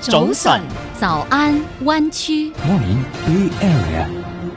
早晨， 早安灣區 Morning Bay Area。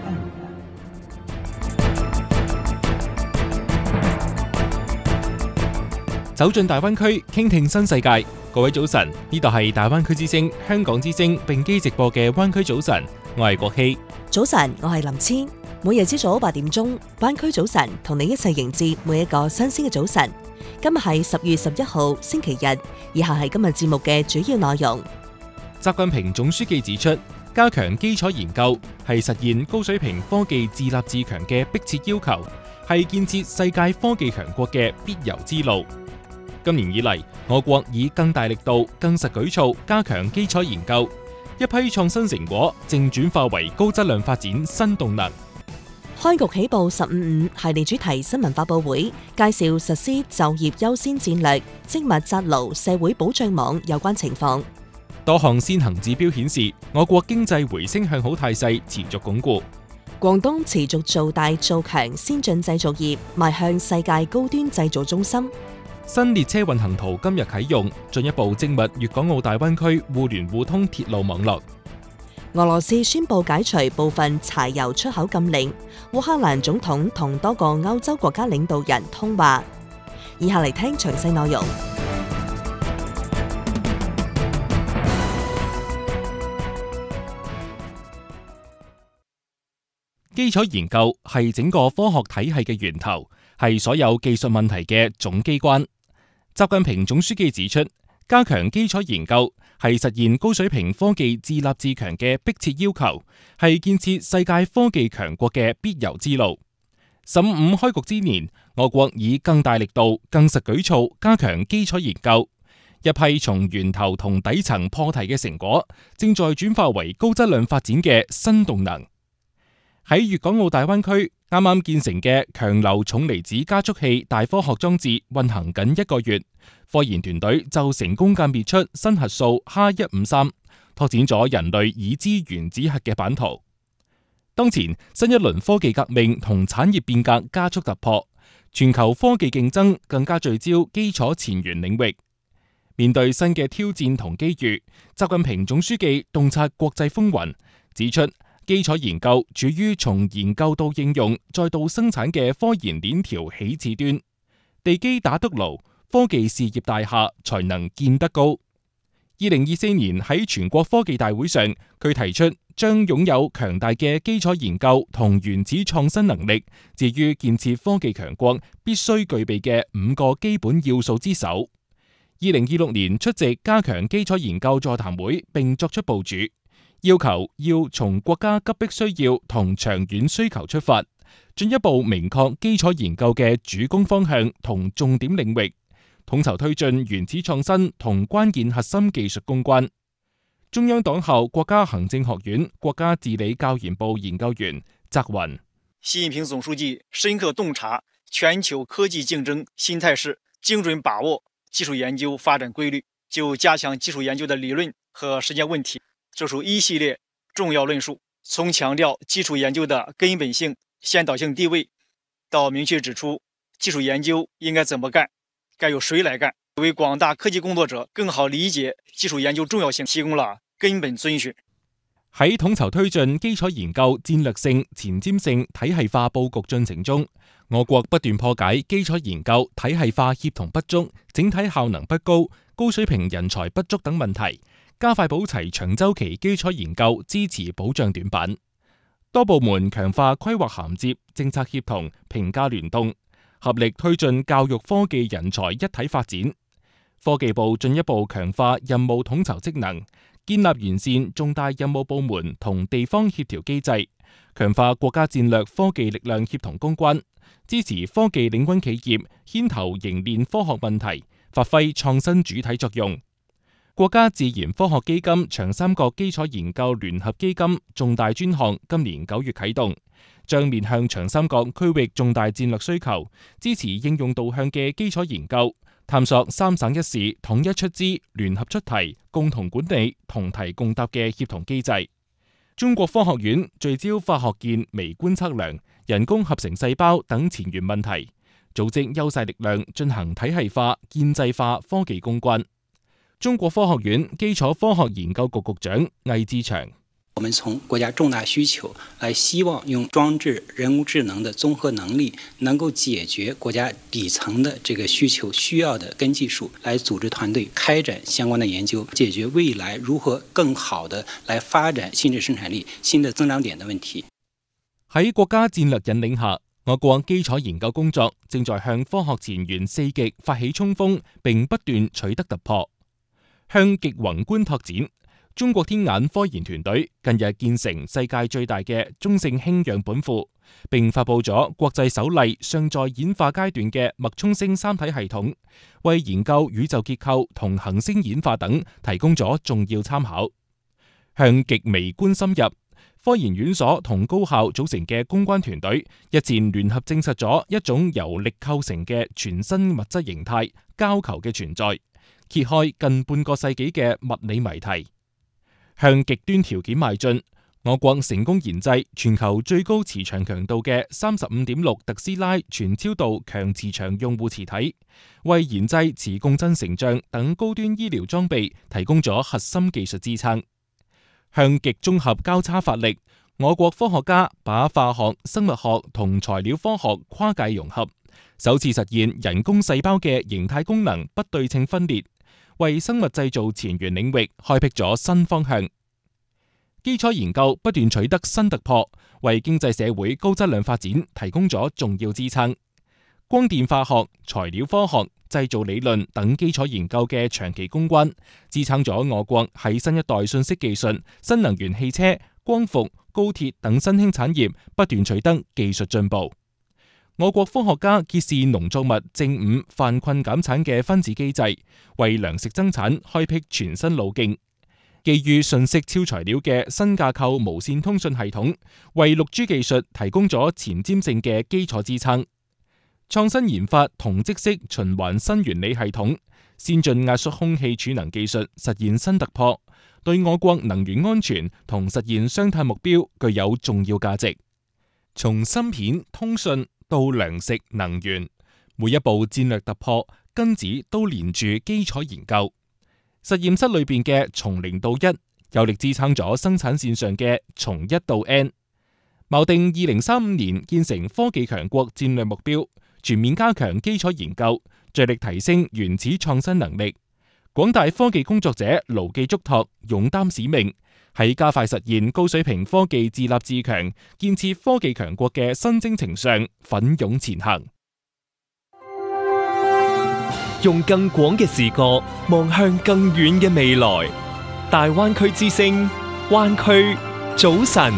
走進大灣區，傾聽新世界。各位早晨，呢度係大灣區之聲、香港之聲並機直播嘅灣區早晨，我係國希。 早晨，我係林千。每日朝早8點鐘，灣區早晨同你一齊迎接每一個新鮮嘅早晨。今日係10月11號星期日，以下係今日節目嘅主要內容。 習近平總書記指出，加強基礎研究係實現高水平科技自立自強嘅迫切要求，係建設世界科技強國嘅必由之路。今年以嚟，我國以更大力度、更實舉措加強基礎研究，一批創新成果正轉化為高質量發展新動能。 開局起步15.5系列主題新聞發佈會，介紹實施就業優先戰略、精密紮牢社會保障網有關情況。 多項先行指標顯示，我國經濟回升向好態勢持續鞏固。 廣東持續做大做強先進製造業，邁向世界高端製造中心。 新列車運行圖今日啟用，進一步精密粵港澳大灣區互聯互通鐵路網絡。 俄羅斯宣布解除部分柴油出口禁令。烏克蘭總統同多個歐洲國家領導人通話。以下嚟聽詳細內容。 基礎研究係整個科學體系嘅源頭，係所有技術問題嘅總機關。習近平總書記指出，加強基礎研究係實現高水平科技自立自強嘅迫切要求，係建設世界科技強國嘅必由之路。15開局之年，我國以更大力度、更實舉措加強基礎研究，一批從源頭同底層破題嘅成果，正在轉化為高質量發展嘅新動能。喺粵港澳大灣區啱啱建成嘅強流重離子加速器大科學裝置運行緊1個月，科研團隊就成功鑑別出新核素H153，拓展咗人類已知原子核嘅版圖。當前新一輪科技革命同產業變革加速突破，全球科技競爭更加聚焦基礎前沿領域。面對新嘅挑戰同機遇，習近平總書記洞察國際風雲，指出基礎研究處於從研究到應用再到生產嘅科研鏈條起始端，地基打得牢，科技事業大廈才能建得高。2024年喺全國科技大會上，佢提出將擁有強大嘅基礎研究同原始創新能力，置於建設科技強國必須具備嘅5個基本要素之首。2026年出席加強基礎研究座談會並作出部署，要求要從國家急迫需要同長遠需求出發，進一步明確基礎研究嘅主攻方向同重點領域，統籌推進原始創新同關鍵核心技術攻關。中央黨校國家行政學院國家治理教研部研究員翟雲： 習近平總書記深刻洞察全球科技競爭新態勢，精準把握技術研究發展規律，就加強技術研究的理論和實踐問題作出一系列重要論述，從強調基礎研究的根本性、先導性地位，到明確指出基礎研究應該怎麼幹，該由誰來幹，為廣大科技工作者更好理解基礎研究重要性提供了根本遵循。 喺統籌推進基礎研究戰略性、前瞻性、體系化佈局進程中，我國不斷破解基礎研究體系化協同不足、整體效能不高、高水平人才不足等問題，加快補齊長週期基礎研究支持保障短板。多部門強化規劃銜接、政策協同、評價聯動，合力推進教育科技人才一體發展。科技部進一步強化任務統籌職能，建立完善重大任務部門同地方協調機制，強化國家戰略科技力量協同攻關，支持科技領軍企業牽頭凝練科學問題，發揮創新主體作用。國家自然科學基金長三角基礎研究聯合基金重大專項今年9月啟動，將面向長三角區域重大戰略需求，支持應用導向嘅基礎研究，探索3省1市統一出資、聯合出題、共同管理、同題共答嘅協同機制。中國科學院聚焦化學鍵微觀測量、人工合成細胞等前沿問題，組織優勢力量進行體系化、建制化科技攻關。 中國科學院基礎科學研究局局長魏志祥。 我們從國家重大需求來，希望用裝置人工智能的綜合能力，能夠解決國家底層的這個需求需要的根技術，來組織團隊開展相關的研究，解決未來如何更好的來發展新的生產力、新的增長點的問題。 喺國家戰略引領下，我國基礎研究工作正在向科學前沿4極發起衝鋒，並不斷取得突破。向極宏觀拓展，中國天眼科研團隊近日建成世界最大嘅中性氫樣本庫，並發佈咗國際首例尚在演化階段嘅脈衝星三體系統，為研究宇宙結構同行星演化等提供咗重要參考。向極微觀深入，科研院所同高校組成嘅公關團隊日前聯合證實咗一種由力構成嘅全新物質形態膠球嘅存在，揭開近半個世紀嘅物理謎題。向極端條件邁進，我國成功研製全球最高磁場強度嘅35.6特斯拉全超導強磁場用戶磁體，為研製磁共振成像等高端醫療裝備提供咗核心技術支撐。向極綜合交叉發力，我國科學家把化學、生物學同材料科學跨界融合，首次實現人工細胞嘅形態功能不對稱分裂，為生物製造前沿領域開闢咗新方向。基礎研究不斷取得新突破，為經濟社會高質量發展提供咗重要支撐。光電化學、材料科學、製造理論等基礎研究嘅長期攻關，支撐咗我國喺新一代信息技術、新能源汽車、光伏、高鐵等新興產業不斷取得技術進步。我國科學家揭示農作物正午犯困減產嘅分子機制，為糧食增產開闢全新路徑。基於信息超材料嘅新架構無線通訊系統，為6G 技術提供咗前瞻性嘅基礎支撐。創新研發同質式循環新原理系統，先進壓縮空氣儲能技術實現新突破，對我國能源安全同實現雙碳目標具有重要價值。從芯片、通訊到糧食、能源，每一步戰略突破根子都連住基礎研究。實驗室裏邊嘅從0到1，有力支撐咗生產線上嘅從1到N。錨定2035年建成科技強國戰略目標，全面加強基礎研究，着力提升原始創新能力。廣大科技工作者牢記囑託，勇擔使命，喺加快實現高水平科技自立自強、建設科技強國嘅新征程上奮勇前行。 用更廣嘅視角望向更遠嘅未來。大灣區之聲，灣區早晨。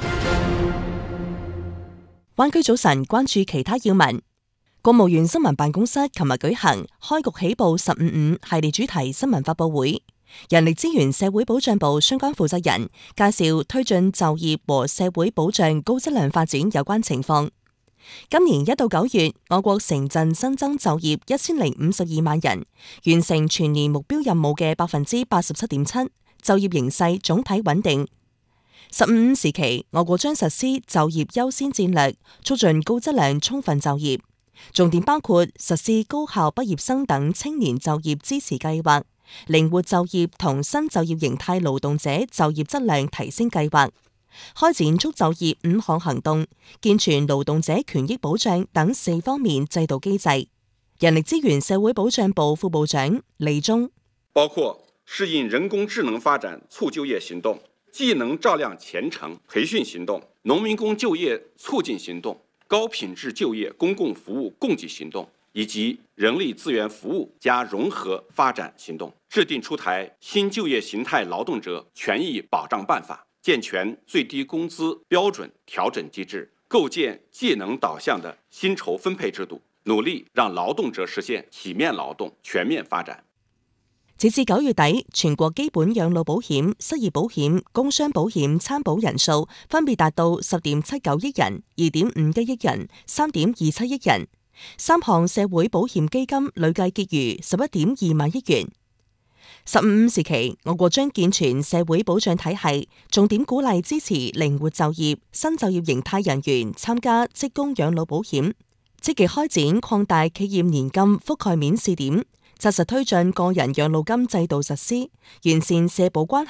灣區早晨，關注其他要聞。國務院新聞辦公室琴日舉行開局起步15.5系列主題新聞發佈會，人力資源社會保障部相關負責人介紹推進就業和社會保障高質量發展有關情況。今年1到9月，我國城鎮新增就業1052萬人，完成全年目標任務嘅87.7%，就業形勢總體穩定。15.5時期，我國將實施就業優先戰略，促進高質量充分就業，重點包括實施高校畢業生等青年就業支持計劃、靈活就業同新就業形態勞動者就業質量提升計劃，開展促就業5項行動，健全勞動者權益保障等4方面制度機制。人力資源社會保障部副部長李忠， 包括適應人工智能發展促就業行動、技能照亮前程培訓行動、農民工就業促進行動、高品質就業公共服務供給行動以及人力資源服務加融合發展行動，制定出台新就業形態勞動者權益保障辦法，健全最低工資標準調整機制，構建技能導向的薪酬分配制度，努力讓勞動者實現體面勞動全面發展。 截至9月底，全國基本養老保險、失業保險、工傷保險參保人數分別達到10.79億人、2.51億人、3.27億人。3項社會保險基金累計結餘11.2萬億元。15.5時期，我國將健全社會保障體系，重點鼓勵支持靈活就業、新就業形態人員參加職工養老保險，積極開展擴大企業年金覆蓋面試點， 紮實推進個人養老金制度實施，完善社保關